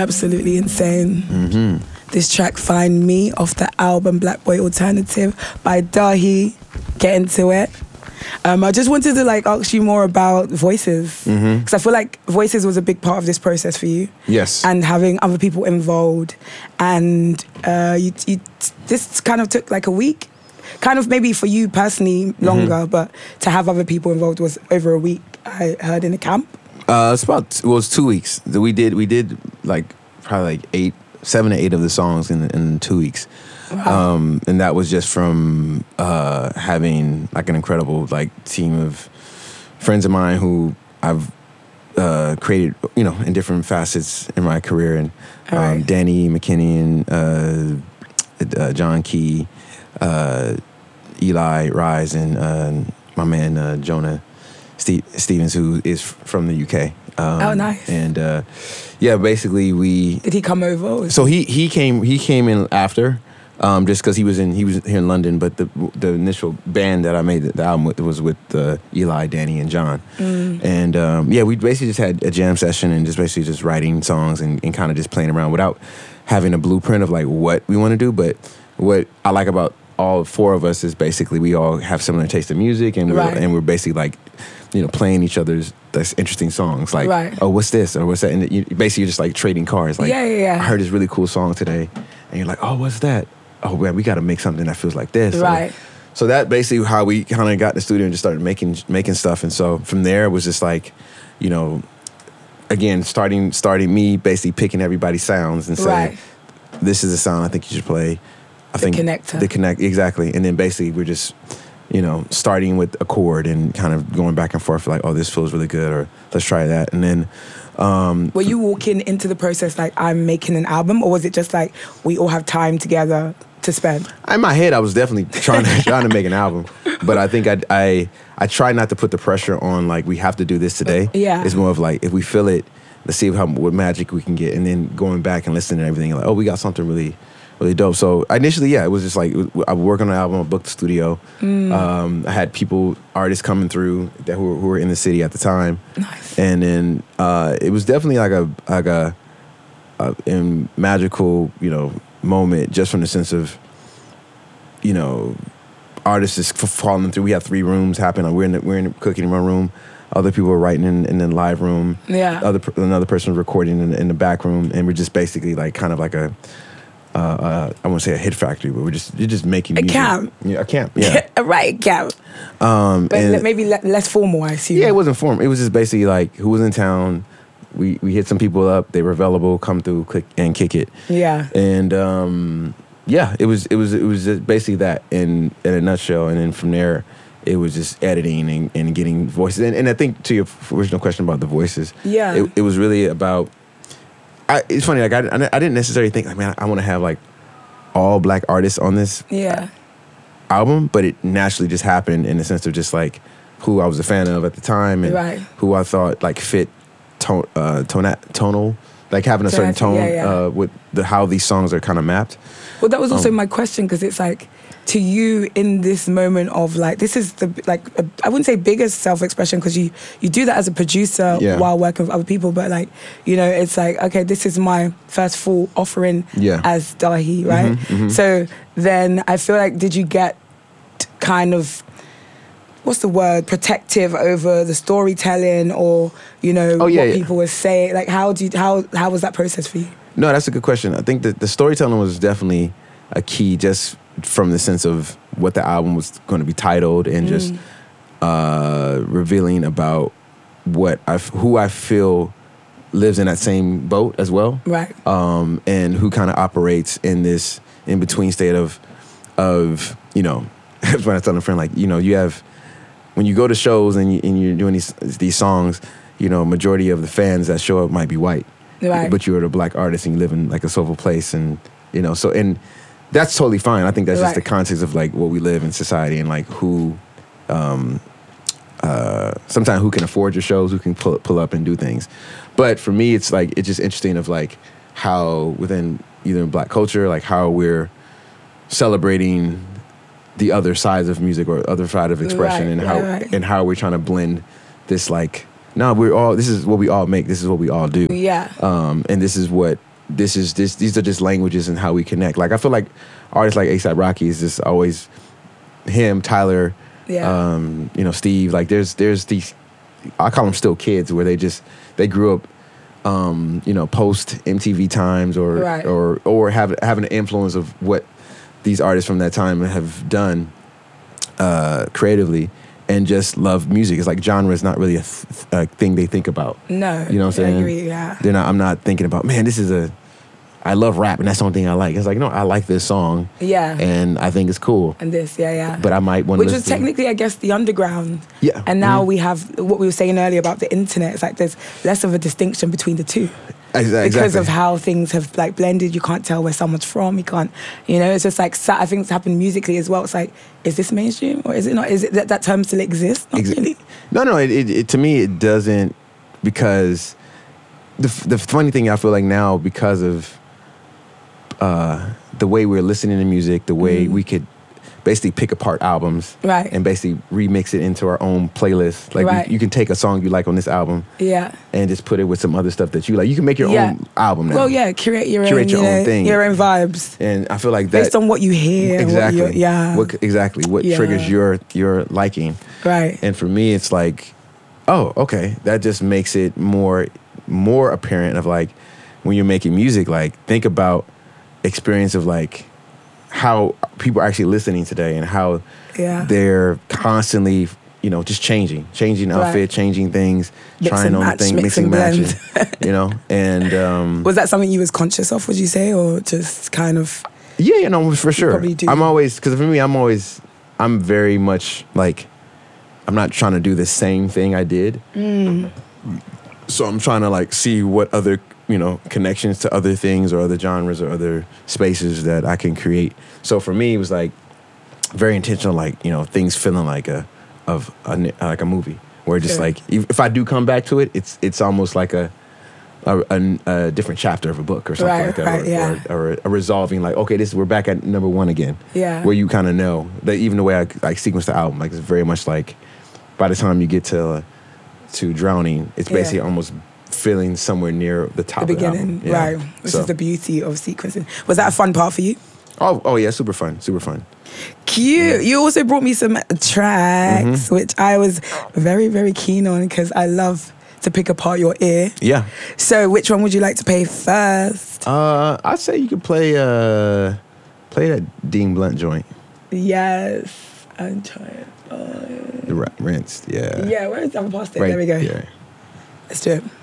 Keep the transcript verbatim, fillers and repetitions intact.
absolutely insane. Mm-hmm. This track, Find Me, off the album Black Boy Alternative by Dahi. Get into it. Um, I just wanted to like ask you more about voices, because Mm-hmm. I feel like voices was a big part of this process for you. Yes. And having other people involved, and uh, you, you, this kind of took like a week, kind of maybe for you personally longer, Mm-hmm. but to have other people involved was over a week. I heard in a camp. Uh, it's about well, it was two weeks. We did we did like probably like eight, seven to eight of the songs in in two weeks. Wow. Um, and that was just from uh, having like an incredible like team of friends of mine who I've uh, created, you know, in different facets in my career, and um, Alright. Danny McKinney and uh, uh, John Key, uh, Eli Rise, and uh, my man uh, Jonah Ste- Stevens, who is f- from the U K. Um, Oh, nice. And uh, yeah, basically we. Did he come over? Or was- So he he came he came in after. Um, just because he was in he was here in London, but the the initial band that I made the, the album with was with uh, Eli, Danny, and John, Mm. and um, yeah, we basically just had a jam session and just basically just writing songs and, and kind of just playing around without having a blueprint of like what we want to do. But what I like about all four of us is basically we all have similar taste in music, and we're Right. and we're basically like, you know, playing each other's that's interesting songs, like Right. oh, what's this or what's that, and you, basically you're just like trading cards, like Yeah, yeah, yeah. I heard this really cool song today, and you're like, oh, what's that? Oh, man, we got to make something that feels like this. Right. So, so that basically how we kind of got in the studio and just started making making stuff. And so from there it was just like, you know, again, starting starting me basically picking everybody's sounds and saying, Right. this is a sound I think you should play. I The think connector. The connect, exactly. And then basically we're just, you know, starting with a chord and kind of going back and forth like, oh, this feels really good, or let's try that. And then um, Were you walking into the process like I'm making an album, or was it just like we all have time together to spend? in my head, I was definitely trying to trying to make an album, but I think I I I try not to put the pressure on like we have to do this today. Yeah. It's more of like if we feel it, let's see how what magic we can get, and then going back and listening to everything, like oh, we got something really really dope. So initially, yeah, it was just like I was working on an album, I booked the studio. Mm. Um, I had people, artists coming through that who were, who were in the city at the time, Nice. and then uh, it was definitely like a like a, a in magical, you know, moment just from the sense of, you know, artists just f- falling through. We have three rooms happen. We're in the, we're in the cooking room room. Other people are writing in, in the live room. Yeah. Other per- another person recording in the, in the back room, and we're just basically like kind of like a. Uh, uh, I won't say a hit factory, but we're just you're just making A music. camp. Yeah, a camp. Yeah. Right, camp. Um, But and le- maybe le- less formal, I assume. yeah, it wasn't formal. It was just basically like who was in town. We we hit some people up. They were available. Come through, click and kick it. Yeah. And um, yeah, it was it was it was just basically that in in a nutshell. And then from there, it was just editing and, and getting voices. And, and I think to your original question about the voices, Yeah. it, it was really about. I, it's funny, like I, I didn't necessarily think like man, I want to have like all black artists on this Yeah. album, but it naturally just happened in the sense of just like who I was a fan of at the time and Right. who I thought like fit tone, uh, tona- tonal, like having a certain tone Tonality, yeah, yeah. Uh, with the how these songs are kind of mapped. Well, that was also Um, my question, because it's like, to you in this moment of like, this is the, like, a, I wouldn't say biggest self-expression, because you, you do that as a producer Yeah. while working with other people, but like, you know, it's like, okay, this is my first full offering Yeah. as Dahi, right? Mhm, mhm. So then I feel like, did you get kind of, what's the word, protective over the storytelling, or, you know, Oh, yeah, what yeah. people were saying? Like, how do you, how, how was that process for you? No, that's a good question. I think that the storytelling was definitely a key, just from the sense of what the album was going to be titled, and just Mm. uh, revealing about what I, f- who I feel lives in that same boat as well. Right. Um, and who kind of operates in this in between state of, of you know, when I tell a friend, like, you know, you have, when you go to shows and, you, and you're doing these these songs, you know, majority of the fans that show up might be white, Right. but you're a black artist and you live in like a soulful place, and you know, so and that's totally fine. I think that's just Right. the context of like what we live in society, and like who, um, uh, sometimes who can afford your shows, who can pull pull up and do things. But for me, it's like it's just interesting of like how within either in black culture, like how we're celebrating the other sides of music or other side of expression, Right, and how right, right. and how we're trying to blend this like no, we're all this is what we all make, this is what we all do. Yeah. Um, and this is what this is this these are just languages and how we connect. Like I feel like artists like A$AP Rocky is just always him, Tyler, Yeah. um, you know, Steve. Like there's there's these, I call them still kids, where they just they grew up, um, you know, post M T V times or Right. or or have having an influence of what these artists from that time have done uh, creatively, and just love music. It's like genre is not really a, th- a thing they think about. No. You know what I'm I saying? agree, yeah. They're not. I'm not thinking about, man, this is a. I love rap, and that's the only thing I like. It's like, no, I like this song, Yeah. and I think it's cool. And this, yeah, yeah. But I might want to. Which was technically, I guess, the underground. Yeah. And now Mhm. we have what we were saying earlier about the internet. It's like there's less of a distinction between the two. Exa- Because exactly. of how things have like blended, you can't tell where someone's from. You can't, you know. It's just like sa- I think it's happened musically as well. It's like, is this mainstream or is it not? Is it that that term still exists? Not Exa- really. No, no. It, it, it to me it doesn't, because the f- the funny thing I feel like now, because of uh, the way we're listening to music, the way Mm. we could basically pick apart albums, Right. and basically remix it into our own playlist. Like Right. you, you can take a song you like on this album Yeah. and just put it with some other stuff that you like. You can make your Yeah. own album now. Well, yeah. Curate your Curate own, your you own know, thing. your own vibes And I feel like that based on what you hear. what exactly. you- yeah. What exactly what Yeah. triggers your your liking. right. And for me, it's like, oh, okay, that just makes it more more apparent of like when you're making music, like think about experience of like how people are actually listening today and how Yeah. they're constantly, you know, just changing, changing Right. outfit, changing things, Mix trying and on match, things, mix mixing, and blend. matching, you know, and um, Was that something you was conscious of? Would you say, or just kind of? yeah, you know, for sure. probably do. I'm always, because for me, I'm always, I'm very much like, I'm not trying to do the same thing I did. Mm. So I'm trying to like see what other, you know, connections to other things or other genres or other spaces that I can create. So for me, it was like very intentional, like, you know, things feeling like a, of a, like a movie where just Sure. like, if, if I do come back to it, it's, it's almost like a, a, a, a different chapter of a book or something Right, like that. right, or, yeah. or, or a resolving like, okay, this we're back at number one again. Yeah. Where you kind of know that even the way I like sequence the album, like it's very much like by the time you get to uh, to Drowning, it's Yeah. basically almost feeling somewhere near the top The of the beginning, album. Yeah. right? Which So- is the beauty of sequencing. Was that a fun part for you? oh, oh yeah, super fun, super fun. Cute. You also brought me some tracks, Mm-hmm. which I was very, very keen on because I love to pick apart your ear. Yeah. So, which one would you like to play first? Uh, I'd say you could play uh, play that Dean Blunt joint, Yes, I'm trying. Uh, the Ra- Rinsed. Yeah. yeah, where is that? Past it. Right. There we go. Yeah. Let's do it.